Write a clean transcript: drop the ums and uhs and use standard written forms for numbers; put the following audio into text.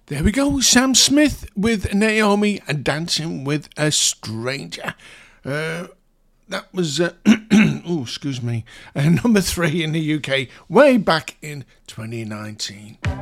There we go, Sam Smith with Naomi and Dancing with a Stranger. That was, excuse me, number 3 in the UK way back in 2019.